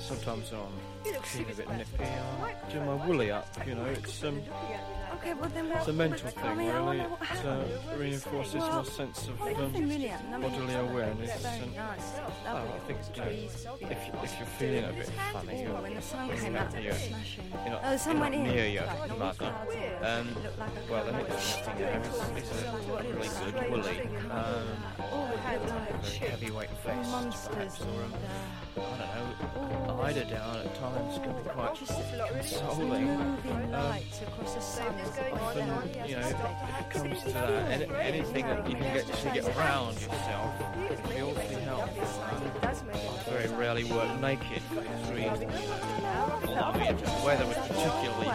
sometimes I'm feeling a bit nippy. I do my woolly up, you know. It's Okay, well then it's a mental thing, really. It reinforces my sense of bodily awareness. And, I think if you're feeling a bit funny, you're when the sun came out, it was smashing. the sun went in. near your mother. Well, the next thing is a really good woolly, heavyweight vest, perhaps, or I don't know, eiderdown at times can be quite consoling. Often, you know, if it comes to that, anything that you can get to get around yourself, it can be awfully helpful. I very rarely work naked for this reason. Although, I mean, if the weather was particularly